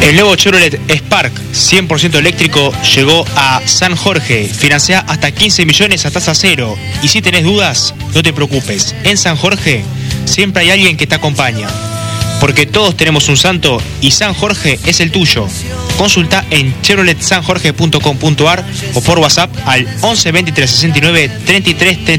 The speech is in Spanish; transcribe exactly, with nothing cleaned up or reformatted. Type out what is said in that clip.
El nuevo Chevrolet Spark cien por ciento eléctrico llegó a San Jorge. Financia hasta quince millones a tasa cero. Y si tenés dudas, no te preocupes. En San Jorge siempre hay alguien que te acompaña. Porque todos tenemos un santo y San Jorge es el tuyo. Consulta en chevrolet san jorge punto com punto a r o por WhatsApp al once veintitrés sesenta y nueve treinta y tres treinta y tres.